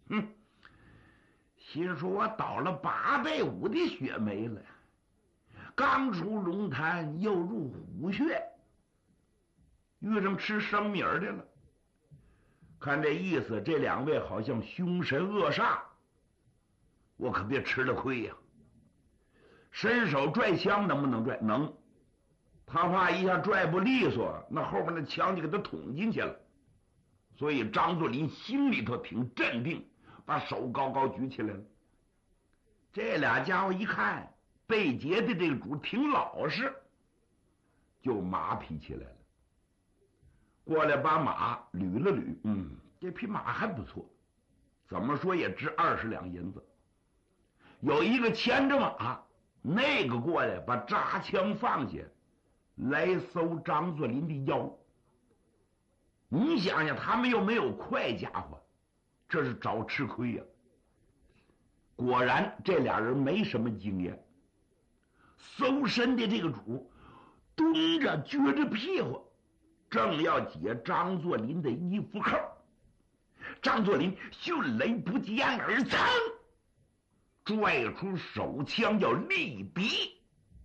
心说我倒了800-5的血没了，刚出龙潭又入虎穴，遇上吃生米儿的了。看这意思，这2位好像凶神恶煞，我可别吃了亏呀。伸手拽枪能不能拽？能。他怕一下拽不利索，那后边的枪就给他捅进去了。所以张作霖心里头挺镇定，把手高高举起来了。这俩家伙一看被劫的这个主挺老实，就马匹起来了，过来把马捋了捋，这匹马还不错，怎么说也值20两银子。有一个牵着马，那个过来把扎枪放下，来搜张作霖的腰。你想想，他们又没有快家伙，这是找吃亏呀。果然这俩人没什么经验，搜身的这个主蹲着撅着屁股，正要解张作霖的衣服扣。张作霖迅雷不及掩耳，噌拽出手枪要力敌。